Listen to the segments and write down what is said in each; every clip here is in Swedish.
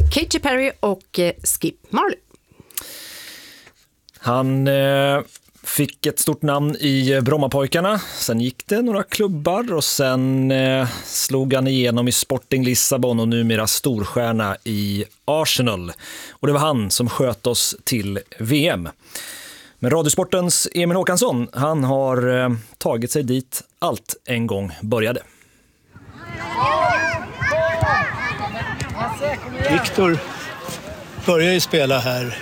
Katy Perry och Skip Marley. Han fick ett stort namn i Brommapojkarna. Sen gick det några klubbar och sen slog han igenom i Sporting Lissabon och numera storstjärna i Arsenal. Och det var han som sköt oss till VM. Men Radiosportens Emil Håkansson, han har tagit sig dit allt en gång började. Viktor började ju spela här,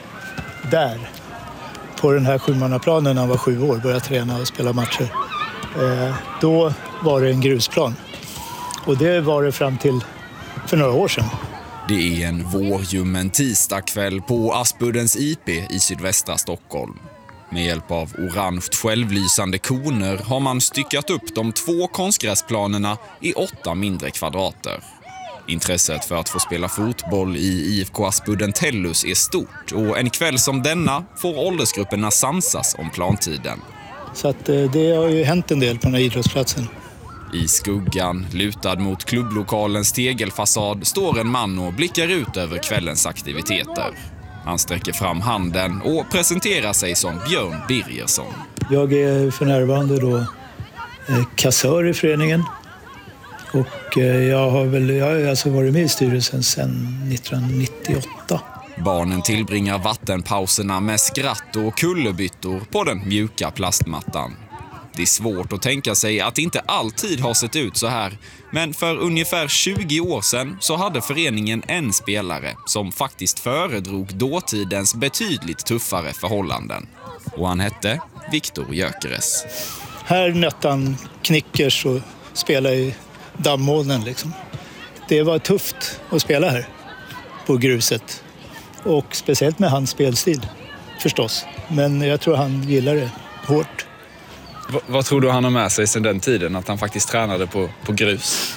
på den här sjumannaplanen när han var 7 år, började träna och spela matcher. Då var det en grusplan. Och det var det fram till för några år sedan. Det är en vårljummen tisdagkväll på Aspuddens IP i sydvästra Stockholm. Med hjälp av orange självlysande koner har man styckat upp de 2 konstgräsplanerna i 8 mindre kvadrater. Intresset för att få spela fotboll i IFK Aspudden Tellus är stort och en kväll som denna får åldersgrupperna samsas om plantiden. Så att det har ju hänt en del på den här idrottsplatsen. I skuggan, lutad mot klubblokalens tegelfasad, står en man och blickar ut över kvällens aktiviteter. Han sträcker fram handen och presenterar sig som Björn Birgersson. Jag är för närvarande då kassör i föreningen. Och jag har alltså varit med i styrelsen sedan 1998. Barnen tillbringar vattenpauserna med skratt och kullerbyttor på den mjuka plastmattan. Det är svårt att tänka sig att det inte alltid har sett ut så här. Men för ungefär 20 år sedan så hade föreningen en spelare som faktiskt föredrog dåtidens betydligt tuffare förhållanden. Och han hette Viktor Gyökeres. Här nötte han knickers och spelade i dammånen liksom. Det var tufft att spela här på gruset. Och speciellt med hans spelstil förstås. Men jag tror han gillar det hårt. Vad tror du han har med sig sedan den tiden, att han faktiskt tränade på grus?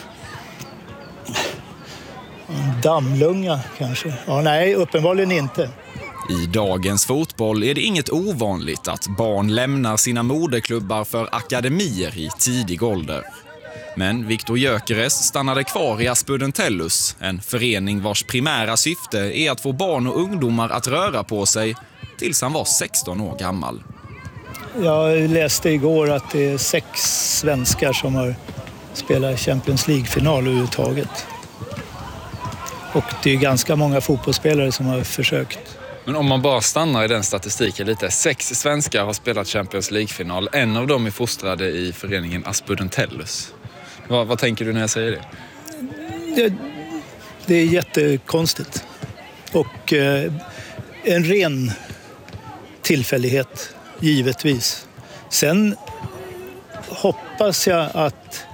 En dammlunga kanske. Ja, nej, uppenbarligen inte. I dagens fotboll är det inget ovanligt att barn lämnar sina moderklubbar för akademier i tidig ålder. Men Viktor Gyökeres stannade kvar i Aspudden Tellus, en förening vars primära syfte är att få barn och ungdomar att röra på sig tills han var 16 år gammal. Jag läste igår att det är 6 svenskar som har spelat Champions League-final överhuvudtaget. Och det är ganska många fotbollsspelare som har försökt. Men om man bara stannar i den statistiken lite. 6 svenskar har spelat Champions League-final. En av dem är fostrade i föreningen Aspudden Tellus. Vad tänker du när jag säger det? Det är jättekonstigt. Och en ren tillfällighet, givetvis. Sen hoppas jag att...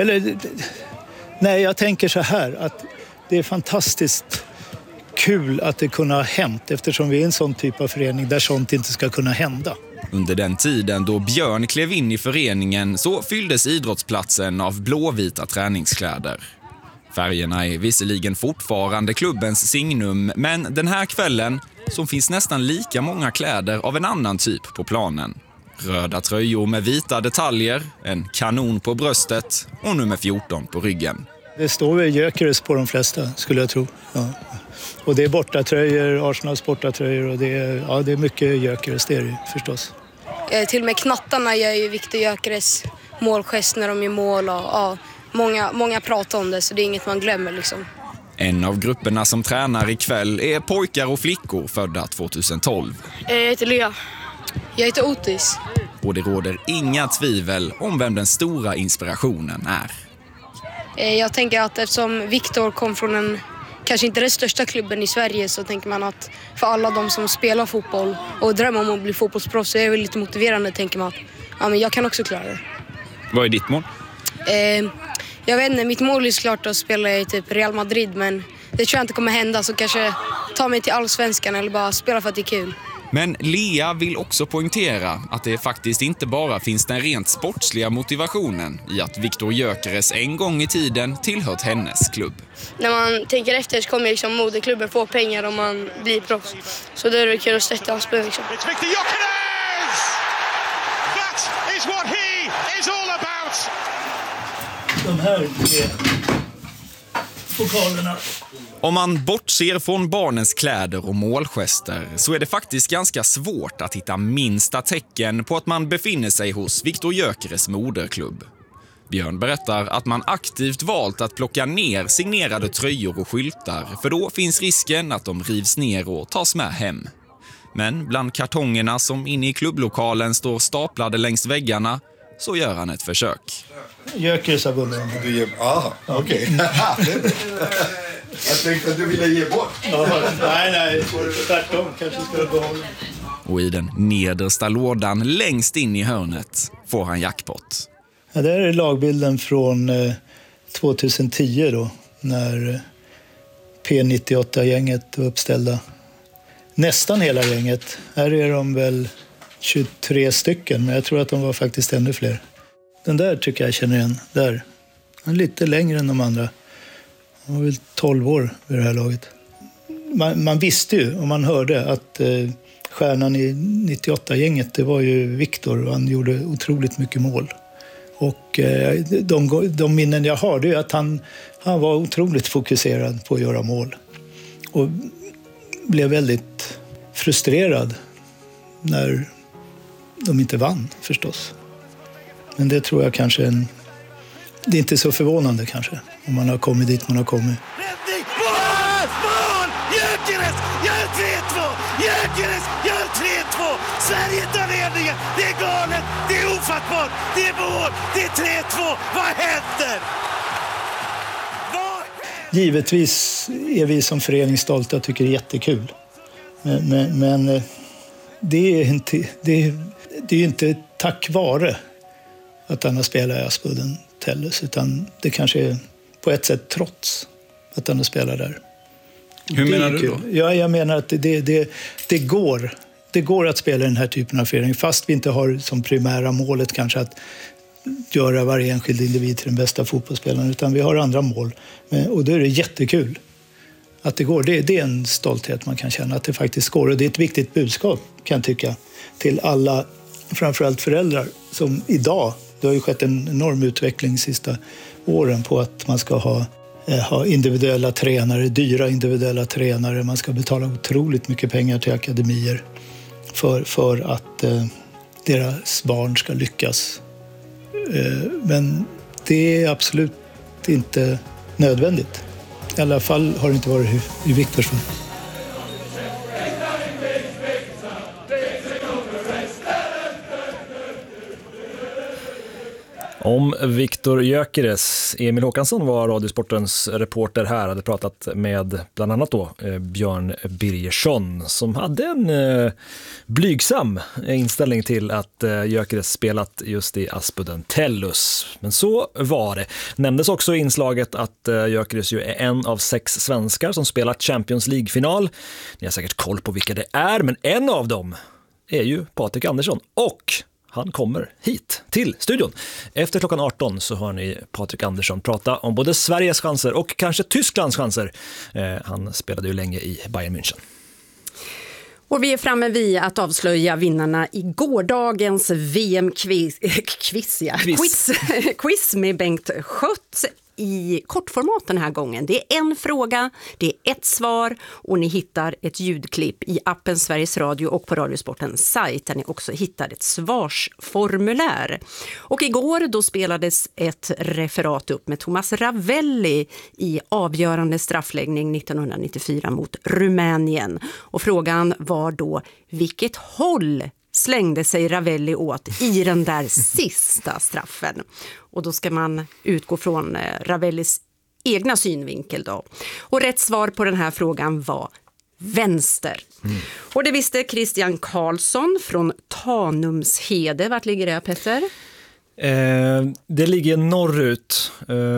jag tänker så här att det är fantastiskt kul att det kunna ha hänt, eftersom vi är en sån typ av förening där sånt inte ska kunna hända. Under den tiden då Björn klev in i föreningen så fylldes idrottsplatsen av blåvita träningskläder. Färgerna är visserligen fortfarande klubbens signum, men den här kvällen så finns nästan lika många kläder av en annan typ på planen. Röda tröjor med vita detaljer, en kanon på bröstet och nummer 14 på ryggen. Det står väl Gyökeres på de flesta, skulle jag tro. Ja. Och det är bortatröjor, Arsenals bortatröjor, och det är mycket Gyökeres, det är det förstås. Till och med knattarna gör ju Viktor Gyökeres målgest när de är mål, och många pratar om det, så det är inget man glömmer liksom. En av grupperna som tränar ikväll är pojkar och flickor födda 2012. Jag heter Lea. Jag heter Otis. Och det råder inga tvivel om vem den stora inspirationen är. Jag tänker att eftersom Viktor kom från en, kanske inte den största klubben i Sverige, så tänker man att för alla de som spelar fotboll och drömmer om att bli fotbollsproffs, så är det lite motiverande, tänker man att men jag kan också klara det. Vad är ditt mål? Jag vet inte, mitt mål är såklart att spela i typ Real Madrid, men det tror jag inte kommer hända, så kanske ta mig till Allsvenskan eller bara spela för att det är kul. Men Lea vill också poängtera att det faktiskt inte bara finns den rent sportsliga motivationen i att Viktor Gyökeres en gång i tiden tillhört hennes klubb. När man tänker efter så kommer liksom moderklubben få pengar om man blir proffs. Så då är det kul att stötta hans spel liksom. It's Viktor Gyökeres! That is what he is all about! De här är pokalerna. Om man bortser från barnens kläder och målgester så är det faktiskt ganska svårt att hitta minsta tecken på att man befinner sig hos Viktor Gyökeres moderklubb. Björn berättar att man aktivt valt att plocka ner signerade tröjor och skyltar, för då finns risken att de rivs ner och tas med hem. Men bland kartongerna som inne i klubblokalen står staplade längs väggarna så gör han ett försök. Gyökeres har vunnit den här. Okej. Jag tänkte att du ville ge bort. Nej, tvärtom. Kanske ska du behålla. Och i den nedersta lådan längst in i hörnet får han jackpot. Ja, det är lagbilden från 2010 då, när P98-gänget var uppställda. Nästan hela gänget. Här är de väl 23 stycken, men jag tror att de var faktiskt ännu fler. Den där tycker jag känner igen. Där. Han är lite längre än de andra. Han var väl 12 år vid det här laget. Man visste ju, och man hörde, att stjärnan i 98-gänget, det var ju Viktor, och han gjorde otroligt mycket mål. Och de minnen jag har, det är att han var otroligt fokuserad på att göra mål. Och blev väldigt frustrerad när de inte vann, förstås. Men det tror jag kanske det är inte så förvånande kanske, om man har kommit dit man har kommit. Räddning! Mål! Gyökeres gör 3-2! Gyökeres gör 3-2! Sverige tar ledningen! Det är galet! Det är ofattbart! Det är mål! Det är 3-2! Vad händer? Givetvis är vi som förening stolta och tycker det är jättekul. Men det är inte tack vare att han har spelat i Aspudden Tellus, utan det kanske är på ett sätt trots att han har spelat där. Hur menar du då? Ja, jag menar att det går att spela i den här typen av förening, fast vi inte har som primära målet kanske att göra varje enskild individ till den bästa fotbollsspelaren, utan vi har andra mål. Och då är det jättekul att det går. Det är en stolthet man kan känna, att det faktiskt går. Och det är ett viktigt budskap, kan jag tycka, till alla, framförallt föräldrar, som idag, det har ju skett en enorm utveckling de sista åren på att man ska ha individuella tränare, dyra individuella tränare. Man ska betala otroligt mycket pengar till akademier för att deras barn ska lyckas. Men det är absolut inte nödvändigt. I alla fall har det inte varit i Viktors fall. Om Viktor Gyökeres, Emil Håkansson var Radiosportens reporter här, hade pratat med bland annat då Björn Birgersson, som hade en blygsam inställning till att Gyökeres spelat just i Aspudden Tellus. Men så var det. Nämndes också i inslaget att Gyökeres ju är en av 6 svenskar som spelat Champions League-final. Ni har säkert koll på vilka det är, men en av dem är ju Patrik Andersson, och han kommer hit till studion. Efter klockan 18 så hör ni Patrik Andersson prata om både Sveriges chanser och kanske Tysklands chanser. Han spelade ju länge i Bayern München. Och vi är framme vid att avslöja vinnarna i gårdagens VM-quiz med Bengt Schött i kortformat den här gången. Det är en fråga, det är ett svar, och ni hittar ett ljudklipp i appen Sveriges Radio och på Radiosportens sajt, där ni också hittar ett svarsformulär. Och igår då spelades ett referat upp med Thomas Ravelli i avgörande straffläggning 1994 mot Rumänien. Och frågan var då: vilket håll slängde sig Ravelli åt i den där sista straffen? Och då ska man utgå från Ravellis egna synvinkel då. Och rätt svar på den här frågan var vänster. Och det visste Christian Karlsson från Tanumshede. Vart ligger det, Petter? Det ligger norrut.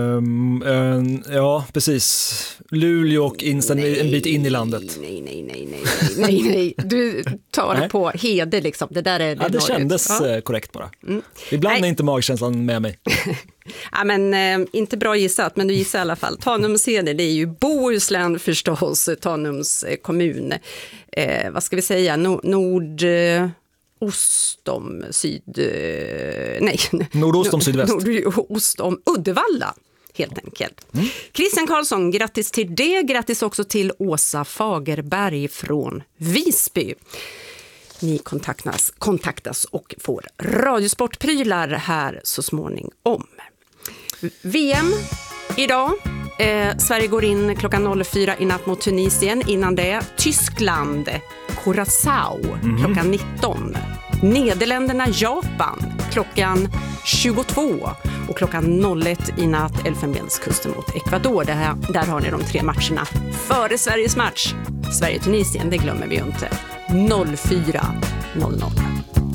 Ja, precis. Luleå och en bit in i landet. Nej. Du tar det på Hede liksom. Det där är det, det kändes korrekt bara. Ibland är inte magkänslan med mig. Ja, men inte bra gissat, men du gissar i alla fall. Tanumshede, det är ju Bohuslän förstås, Tanums kommun. Vad ska vi säga? Nordost om sydväst. Nordost om Uddevalla helt enkelt. Christian Karlsson, grattis till det. Grattis också till Åsa Fagerberg från Visby. Ni kontaktas och får radiosportprylar här så småningom. VM idag. Sverige går in klockan 04 i natt mot Tunisien. Innan det Tyskland, Curaçao klockan 19. Nederländerna, Japan klockan 22. Och klockan 01 i natt Elfenbenskusten mot Ecuador. Där har ni de 3 matcherna före Sveriges match. Sverige-Tunisien, det glömmer vi ju inte. 04.00.